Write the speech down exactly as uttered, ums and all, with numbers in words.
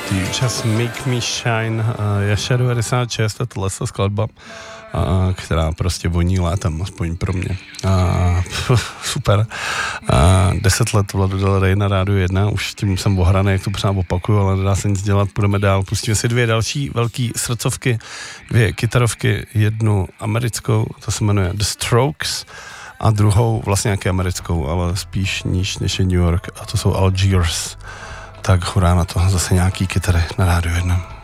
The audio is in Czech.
You Just Make Me Shine je Shadow devadesát šest a tohle je skladba, a, která prostě voní létem, aspoň pro mě. A, super. A, deset let Vlado Del Rey na Rádiu jedna, už tím jsem ohraný, jak to pořád opakuju, ale nedá se nic dělat, půjdeme dál. Pustíme si dvě další velký srdcovky, dvě kytarovky, jednu americkou, to se jmenuje The Strokes, a druhou vlastně nějaké americkou, ale spíš níž než je New York, a to jsou Algiers. Tak hurá na to, zase nějaký kytary na Rádiu jedna.